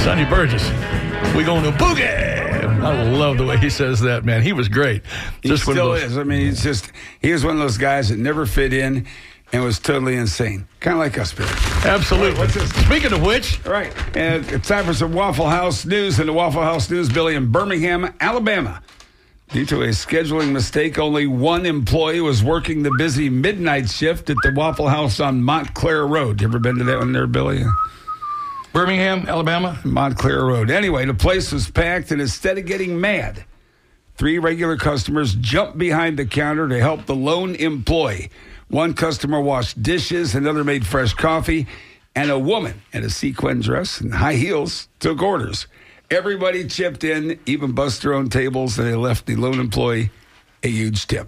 Sonny Burgess. We going to boogie. I love the way he says that, man. He was great. He still is. I mean, he was one of those guys that never fit in and was totally insane. Kind of like us, Billy. Absolutely. What's this? Speaking of which. All right. And it's time for some Waffle House news. And the Waffle House news, Billy, in Birmingham, Alabama. Due to a scheduling mistake, only one employee was working the busy midnight shift at the Waffle House on Montclair Road. You ever been to that one there, Billy? Birmingham, Alabama? Montclair Road. Anyway, the place was packed, and instead of getting mad, 3 regular customers jumped behind the counter to help the lone employee. One customer washed dishes, another made fresh coffee, and a woman in a sequin dress and high heels took orders. Everybody chipped in, even bust their own tables, and they left the lone employee a huge tip.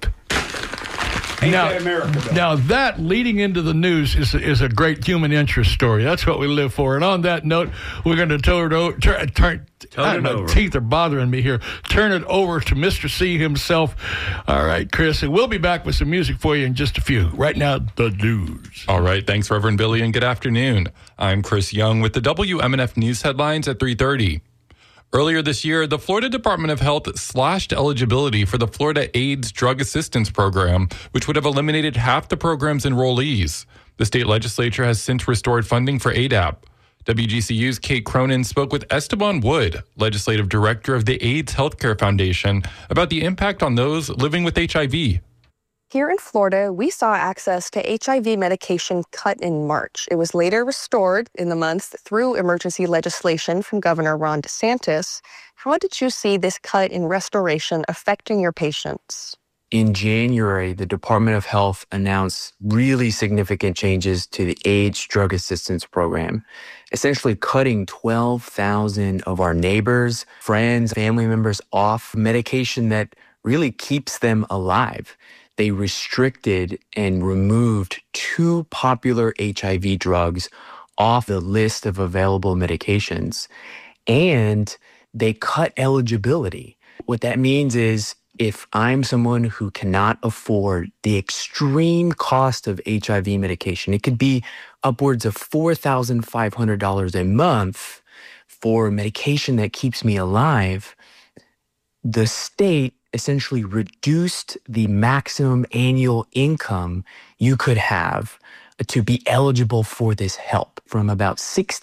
Ain't that America, though? Now, that leading into the news is a great human interest story. That's what we live for. And on that note, we're going to turn it over. Teeth are bothering me here. Turn it over to Mr. C himself. All right, Chris, and we'll be back with some music for you in just a few. Right now, the news. All right, thanks, Reverend Billy, and good afternoon. I'm Chris Young with the WMNF News headlines at 3:30. Earlier this year, the Florida Department of Health slashed eligibility for the Florida AIDS Drug Assistance Program, which would have eliminated half the program's enrollees. The state legislature has since restored funding for ADAP. WGCU's Kate Cronin spoke with Esteban Wood, legislative director of the AIDS Healthcare Foundation, about the impact on those living with HIV. Here in Florida, we saw access to HIV medication cut in March. It was later restored in the month through emergency legislation from Governor Ron DeSantis. How did you see this cut in restoration affecting your patients? In January, the Department of Health announced really significant changes to the AIDS Drug Assistance Program, essentially cutting 12,000 of our neighbors, friends, family members off medication that really keeps them alive. They restricted and removed 2 popular HIV drugs off the list of available medications, and they cut eligibility. What that means is if I'm someone who cannot afford the extreme cost of HIV medication, it could be upwards of $4,500 a month for medication that keeps me alive, the state essentially reduced the maximum annual income you could have to be eligible for this help from about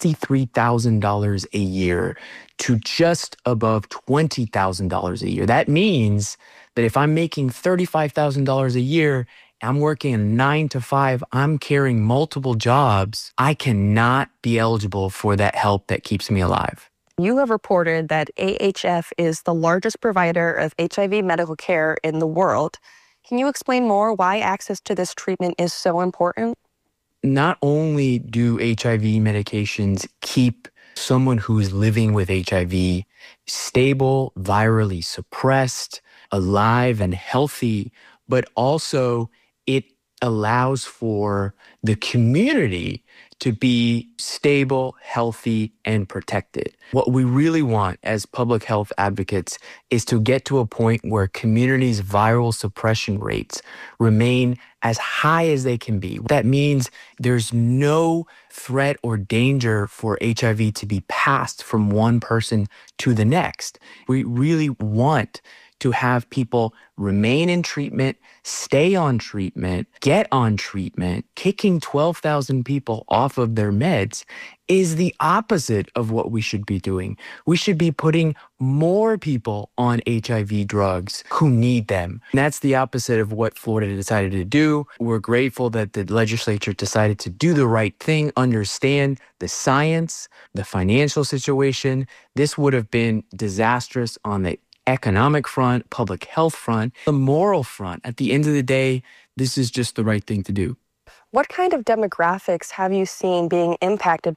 $63,000 a year to just above $20,000 a year. That means that if I'm making $35,000 a year, I'm working a 9 to 5, I'm carrying multiple jobs, I cannot be eligible for that help that keeps me alive. You have reported that AHF is the largest provider of HIV medical care in the world. Can you explain more why access to this treatment is so important? Not only do HIV medications keep someone who is living with HIV stable, virally suppressed, alive and healthy, but also it allows for the community to be stable, healthy, and protected. What we really want as public health advocates is to get to a point where communities' viral suppression rates remain as high as they can be. That means there's no threat or danger for HIV to be passed from one person to the next. We really want to have people remain in treatment, stay on treatment, get on treatment. Kicking 12,000 people off of their meds is the opposite of what we should be doing. We should be putting more people on HIV drugs who need them. And that's the opposite of what Florida decided to do. We're grateful that the legislature decided to do the right thing, understand the science, the financial situation. This would have been disastrous on the economic front, public health front, the moral front. At the end of the day, this is just the right thing to do. What kind of demographics have you seen being impacted?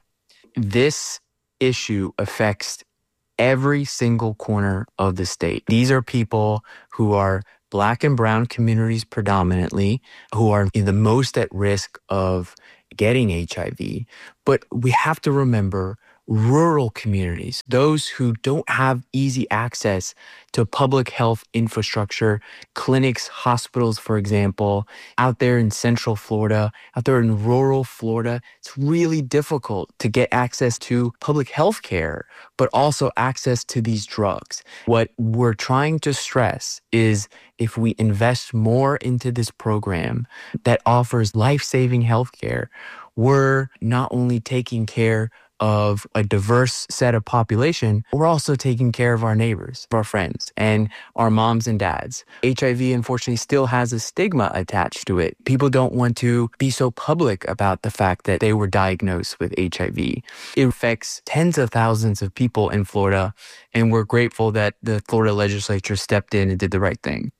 This issue affects every single corner of the state. These are people who are Black and brown communities predominantly, who are the most at risk of getting HIV. But we have to remember rural communities, those who don't have easy access to public health infrastructure, clinics, hospitals, for example, out there in Central Florida, out there in rural Florida. It's really difficult to get access to public health care, but also access to these drugs. What we're trying to stress is if we invest more into this program that offers life-saving health care, we're not only taking care of a diverse set of population, we're also taking care of our neighbors, our friends, and our moms and dads. HIV, unfortunately, still has a stigma attached to it. People don't want to be so public about the fact that they were diagnosed with HIV. It affects tens of thousands of people in Florida, and we're grateful that the Florida legislature stepped in and did the right thing.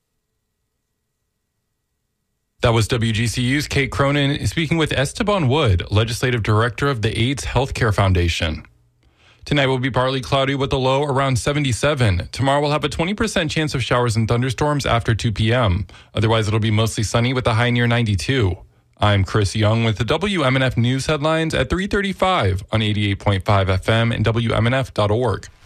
That was WGCU's Kate Cronin speaking with Esteban Wood, Legislative Director of the AIDS Healthcare Foundation. Tonight will be partly cloudy with a low around 77. Tomorrow we'll have a 20% chance of showers and thunderstorms after 2 p.m. Otherwise, it'll be mostly sunny with a high near 92. I'm Chris Young with the WMNF News headlines at 3:35 on 88.5 FM and WMNF.org.